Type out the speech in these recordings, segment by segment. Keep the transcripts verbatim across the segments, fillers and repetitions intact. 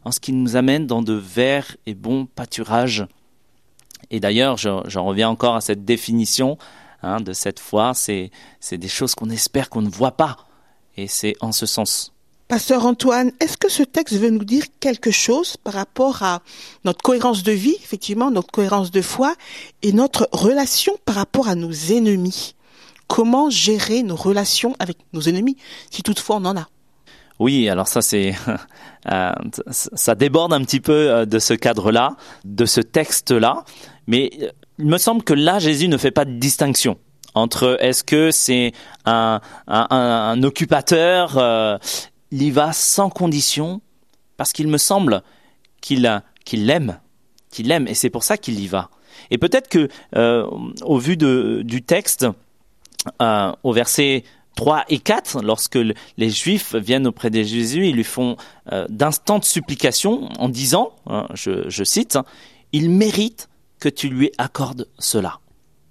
en ce qu'il nous amène dans de verts et bons pâturages. Et d'ailleurs, je, j'en reviens encore à cette définition hein, de cette foi, c'est, c'est des choses qu'on espère qu'on ne voit pas. Et c'est en ce sens. Pasteur Antoine, est-ce que ce texte veut nous dire quelque chose par rapport à notre cohérence de vie, effectivement, notre cohérence de foi, et notre relation par rapport à nos ennemis? Comment gérer nos relations avec nos ennemis, si toutefois on en a? Oui, alors ça c'est euh, ça déborde un petit peu de ce cadre-là, de ce texte-là, mais il me semble que là Jésus ne fait pas de distinction entre est-ce que c'est un un, un, un occupateur, euh, il y va sans condition parce qu'il me semble qu'il qu'il l'aime, qu'il l'aime et c'est pour ça qu'il y va. Et peut-être que euh, au vu de du texte, euh, au verset trois et quatre, lorsque les Juifs viennent auprès de Jésus, ils lui font euh, d'instantes supplications en disant, hein, je, je cite, « Il mérite que tu lui accordes cela ».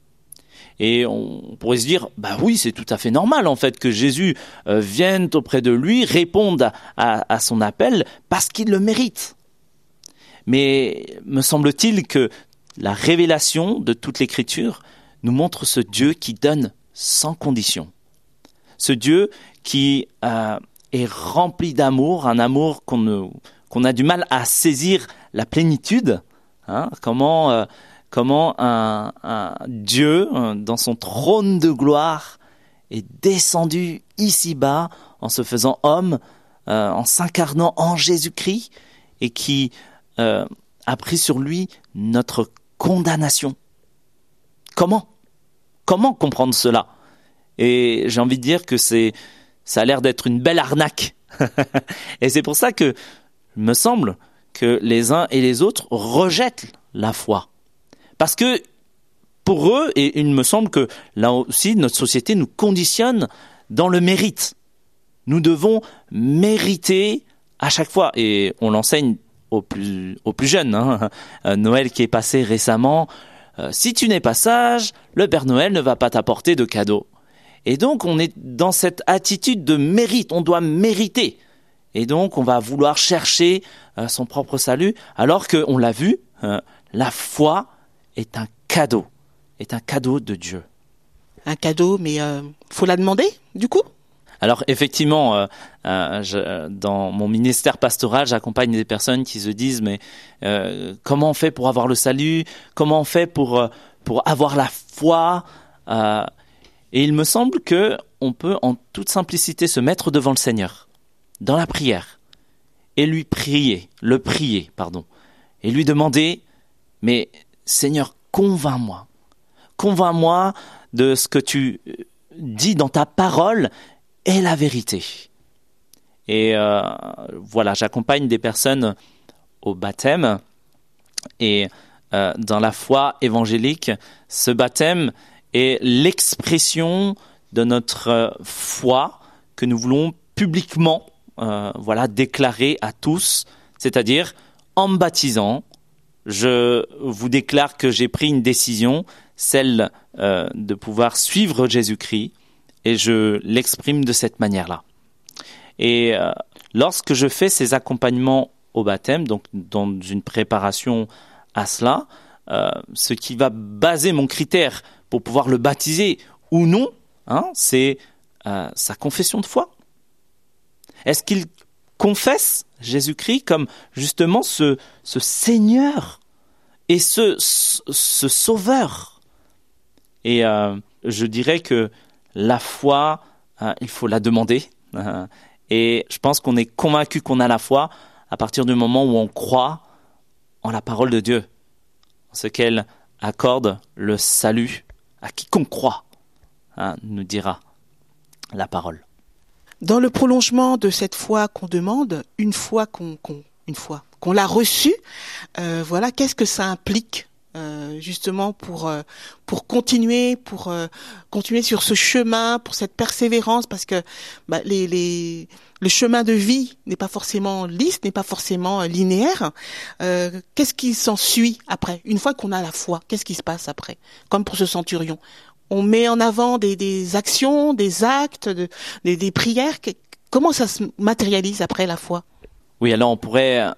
Et on pourrait se dire, bah oui, c'est tout à fait normal en fait que Jésus euh, vienne auprès de lui, réponde à, à, à son appel parce qu'il le mérite. Mais me semble-t-il que la révélation de toute l'Écriture nous montre ce Dieu qui donne sans condition. Ce Dieu qui euh, est rempli d'amour, un amour qu'on, ne, qu'on a du mal à saisir la plénitude. Hein, comment euh, comment un, un Dieu, dans son trône de gloire, est descendu ici-bas en se faisant homme, euh, en s'incarnant en Jésus-Christ, et qui euh, a pris sur lui notre condamnation. Comment ? Comment comprendre cela ? Et j'ai envie de dire que c'est, ça a l'air d'être une belle arnaque. Et c'est pour ça que, il me semble, que les uns et les autres rejettent la foi. Parce que, pour eux, et il me semble que là aussi, notre société nous conditionne dans le mérite. Nous devons mériter à chaque fois. Et on l'enseigne aux plus, aux plus jeunes. Hein. Noël qui est passé récemment. Euh, si tu n'es pas sage, le Père Noël ne va pas t'apporter de cadeaux. Et donc, on est dans cette attitude de mérite. On doit mériter. Et donc, on va vouloir chercher euh, son propre salut, alors qu'on l'a vu, euh, la foi est un cadeau, est un cadeau de Dieu. Un cadeau, mais euh, faut la demander, du coup ? Alors, effectivement, euh, euh, je, dans mon ministère pastoral, j'accompagne des personnes qui se disent, mais euh, comment on fait pour avoir le salut ? Comment on fait pour, euh, pour avoir la foi ? euh, Et il me semble que on peut en toute simplicité se mettre devant le Seigneur, dans la prière, et lui prier, le prier, pardon, et lui demander, mais Seigneur, convainc-moi, convainc-moi de ce que tu dis dans ta parole est la vérité. Et euh, voilà, j'accompagne des personnes au baptême, et euh, dans la foi évangélique, ce baptême est l'expression de notre foi que nous voulons publiquement euh, voilà, déclarer à tous, c'est-à-dire en me baptisant, je vous déclare que j'ai pris une décision, celle euh, de pouvoir suivre Jésus-Christ, et je l'exprime de cette manière-là. Et euh, lorsque je fais ces accompagnements au baptême, donc dans une préparation à cela, euh, ce qui va baser mon critère pour pouvoir le baptiser ou non, hein, c'est euh, sa confession de foi. Est-ce qu'il confesse Jésus-Christ comme justement ce, ce Seigneur et ce, ce, ce Sauveur ? Et euh, je dirais que la foi, euh, il faut la demander. Euh, et je pense qu'on est convaincu qu'on a la foi à partir du moment où on croit en la parole de Dieu, en ce qu'elle accorde le salut à quiconque croit, hein, nous dira la parole. Dans le prolongement de cette foi qu'on demande, une fois qu'on, qu'on une fois qu'on l'a reçue, euh, voilà, qu'est-ce que ça implique euh, justement pour euh, pour continuer, pour euh, continuer sur ce chemin, pour cette persévérance, parce que bah, les les le chemin de vie n'est pas forcément lisse, n'est pas forcément linéaire. Euh, qu'est-ce qui s'ensuit après ? Une fois qu'on a la foi, qu'est-ce qui se passe après ? Comme pour ce centurion, on met en avant des, des actions, des actes, de, des, des prières. Comment ça se matérialise après la foi ? Oui, alors on pourrait